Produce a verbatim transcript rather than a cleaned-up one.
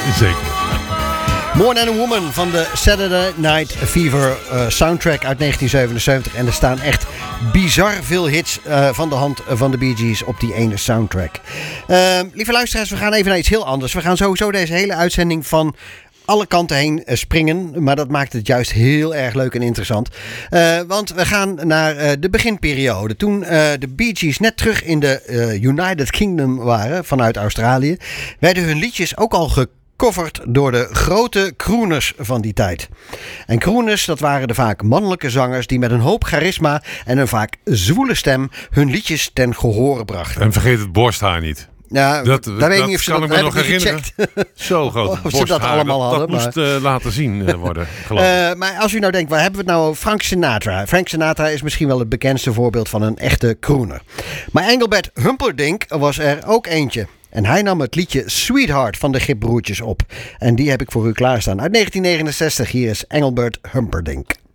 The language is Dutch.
Zeker. More Than a Woman van de Saturday Night Fever uh, soundtrack uit negentien zevenenzeventig. En er staan echt bizar veel hits uh, van de hand van de Bee Gees op die ene soundtrack. Uh, lieve luisteraars, we gaan even naar iets heel anders. We gaan sowieso deze hele uitzending van alle kanten heen springen. Maar dat maakt het juist heel erg leuk en interessant. Uh, want we gaan naar uh, de beginperiode. Toen uh, de Bee Gees net terug in de uh, United Kingdom waren vanuit Australië, werden hun liedjes ook al ge gecoverd door de grote crooners van die tijd. En crooners, dat waren de vaak mannelijke zangers die met een hoop charisma en een vaak zwoele stem hun liedjes ten gehore brachten. En vergeet het borsthaar niet. Ja, dat, daar weet ik niet of ze kan dat ik me nog herinneren. Zo groot of borsthaar, ze dat allemaal dat, hadden. Dat moest uh, laten zien uh, worden, geloof ik. Uh, maar als u nou denkt, waar hebben we het nou over? Frank Sinatra. Frank Sinatra is misschien wel het bekendste voorbeeld van een echte crooner. Maar Engelbert Humperdinck was er ook eentje. En hij nam het liedje Sweetheart van de Gibbroertjes op. En die heb ik voor u klaarstaan. Uit negentien negenenzestig, hier is Engelbert Humperdinck.